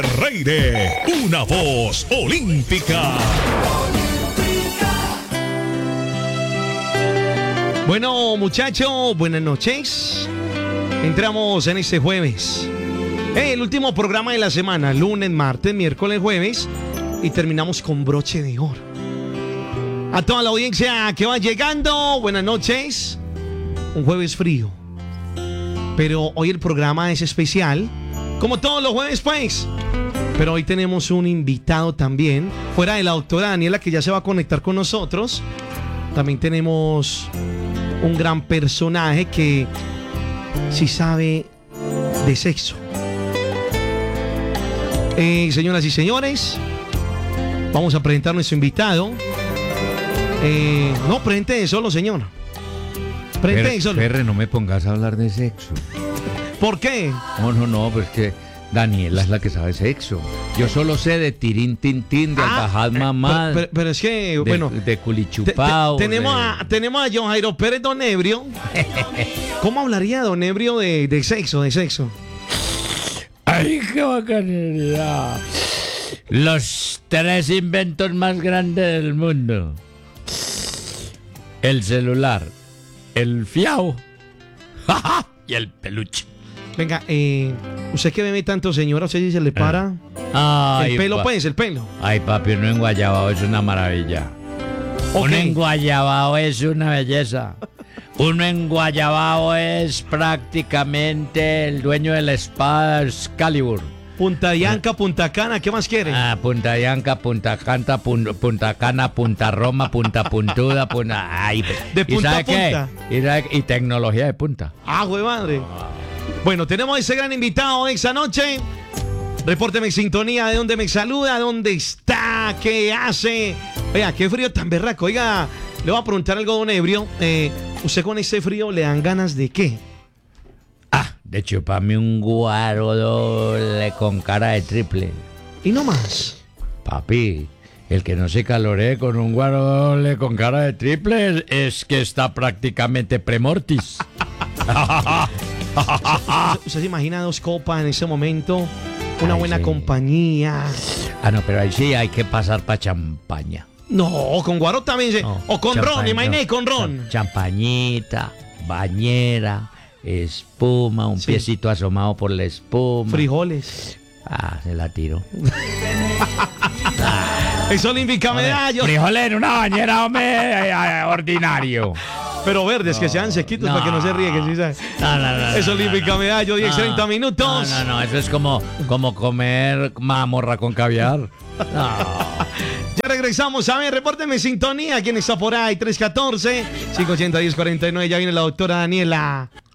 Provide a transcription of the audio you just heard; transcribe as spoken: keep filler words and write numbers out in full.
Reire, una voz olímpica. Bueno, muchachos, buenas noches. Entramos en este jueves. El último programa de la semana, lunes, martes, miércoles, jueves. Y terminamos con broche de oro. A toda la audiencia que va llegando, buenas noches. Un jueves frío. Pero hoy el programa es especial. Como todos los jueves, pues. Pero hoy tenemos un invitado también. Fuera de la doctora Daniela, que ya se va a conectar con nosotros. También tenemos un gran personaje que sí sabe de sexo. Eh, señoras y señores, vamos a presentar a nuestro invitado. Eh, no, presente solo, señor. Presente Fer, solo. Ferre, no me pongas a hablar de sexo. ¿Por qué? No, no, no, pues que Daniela es la que sabe sexo. Yo solo sé de tirín, tin, tin, de Ah, albajad mamá, Pero, pero- pero es que, de, bueno, de te- culichupao. te- tenemos, de- a, tenemos a John Jairo Pérez Don Ebrio. ¿Cómo hablaría Don Ebrio de, de sexo, de sexo? ¡Ay, qué bacanería! Los tres inventos más grandes del mundo. El celular, el fiao y el peluche. Venga, eh, usted que bebe tanto, señora, usted sí se le para Ay, el pelo, pa- pues, el pelo. Ay, papi, un enguayabao es una maravilla. Ok. Un enguayabao es una belleza. Un enguayabao es prácticamente el dueño de la espada Excalibur. Punta Dianca, Punta Cana, ¿qué más quiere? Ah, Punta Dianca, Punta Canta, Pun- Punta Cana, Punta Roma, Punta Puntuda, Punta... Ay, De ¿y punta sabe a punta. qué? Y, sabe- y tecnología de punta. Ah, güey, madre. Bueno, tenemos a ese gran invitado esta noche. Repórteme en sintonía de dónde me saluda, dónde está, qué hace. Oiga, qué frío tan berraco. Oiga, le voy a preguntar algo, Don Ebrio. Eh, ¿Usted con este frío le dan ganas de qué? Ah, de chuparme un guaro doble con cara de triple. Y no más. Papi, el que no se caloree con un guaro doble con cara de triple es, es que está prácticamente premortis. ¿Usted, usted se imagina dos copas en ese momento? Una Ay, buena sí. compañía. Ah, no, pero ahí sí hay que pasar para champaña. No, con guaro también. se- No, o con champaña, ron, imaginé, no. con ron. Cham- Champañita, bañera, espuma, un Sí. piecito asomado por la espuma. Frijoles. Ah, se la tiro. Es olímpica medallo. Frijoles en una bañera, hombre, eh, eh, ordinario. Pero verdes, que sean sequitos No. para que no se rieguen, ¿sí sabes? No, no, no. Es no, olímpica no, no. medallo, diez, No, treinta minutos. No, no, no, eso es como, como comer mamorra con caviar. No. Ya regresamos, a ver, repórteme sintonía. ¿Quién está por ahí? tres uno cuatro, cinco ocho cero, diez cuarenta y nueve. Ya viene la doctora Daniela.